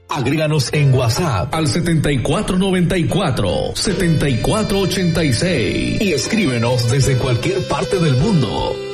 Agréganos en WhatsApp al 7494-7486 y escríbenos desde cualquier parte del mundo.